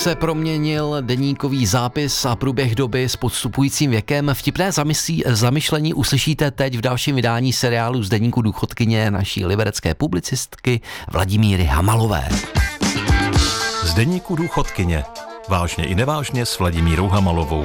se proměnil deníkový zápis a průběh doby s podstupujícím věkem? Vtipné zamyšlení uslyšíte teď v dalším vydání seriálu z deníku důchodkyně naší liberecké publicistky Vladimíry Hamalové. Z deníku důchodkyně. Vážně i nevážně s Vladimírou Hamalovou.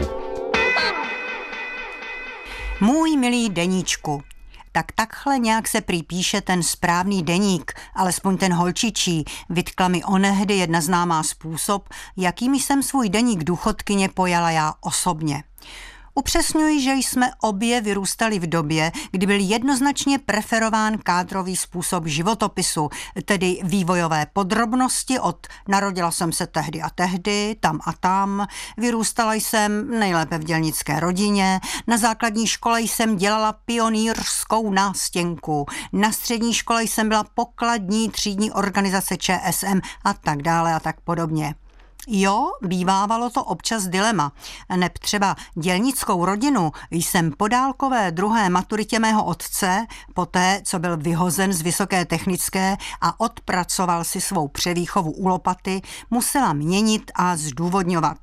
Můj milý deníčku, tak takhle nějak se prý píše ten správný deník, alespoň ten holčičí, vytkla mi onehdy jedna známá způsob, jakým jsem svůj deník důchodkyně pojala já osobně. Upřesňuji, že jsme obě vyrůstali v době, kdy byl jednoznačně preferován kádrový způsob životopisu, tedy vývojové podrobnosti od narodila jsem se tehdy a tehdy, tam a tam, vyrůstala jsem nejlépe v dělnické rodině, na základní škole jsem dělala pionýrskou nástěnku, na střední škole jsem byla pokladní třídní organizace ČSM a tak dále a tak podobně. Jo, bývávalo to občas dilema. Neb třeba dělnickou rodinu jsem po dálkové druhé maturitě mého otce, poté, co byl vyhozen z vysoké technické a odpracoval si svou převýchovu u lopaty, musela měnit a zdůvodňovat.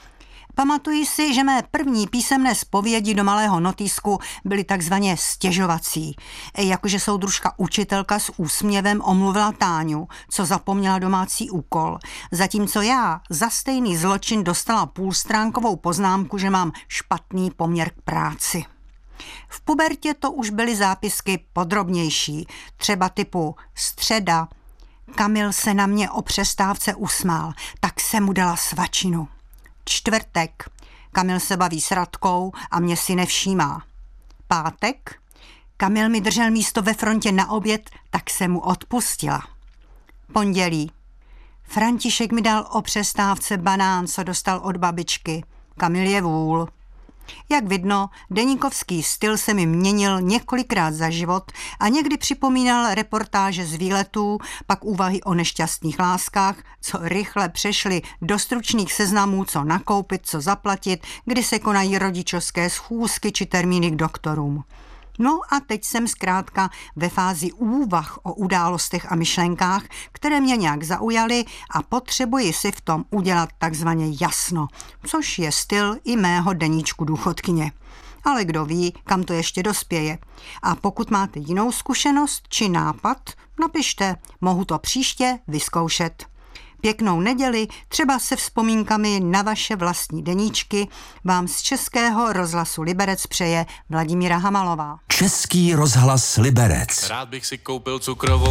Pamatuji si, že mé první písemné zpovědi do malého notýsku byly takzvaně stěžovací. Jakože soudružka učitelka s úsměvem omluvila Táňu, co zapomněla domácí úkol, zatímco já za stejný zločin dostala půlstránkovou poznámku, že mám špatný poměr k práci. V pubertě to už byly zápisky podrobnější, třeba typu středa. Kamil se na mě o přestávce usmál, tak jsem mu dala svačinu. Čtvrtek. Kamil se baví s Radkou a mě si nevšímá. Pátek. Kamil mi držel místo ve frontě na oběd, tak jsem mu odpustila. Pondělí. František mi dal o přestávce banán, co dostal od babičky. Kamil je vůl. Jak vidno, deníkovský styl se mi měnil několikrát za život a někdy připomínal reportáže z výletů, pak úvahy o nešťastných láskách, co rychle přešly do stručných seznamů, co nakoupit, co zaplatit, kdy se konají rodičovské schůzky či termíny k doktorům. No a teď jsem zkrátka ve fázi úvah o událostech a myšlenkách, které mě nějak zaujaly a potřebuji si v tom udělat takzvaně jasno, což je styl i mého deníčku důchodkyně. Ale kdo ví, kam to ještě dospěje. A pokud máte jinou zkušenost či nápad, napište, mohu to příště vyzkoušet. Pěknou neděli, třeba se vzpomínkami na vaše vlastní deníčky, vám z Českého rozhlasu Liberec přeje Vladimíra Hamalová. Český rozhlas Liberec. Rád bych si koupil cukrovou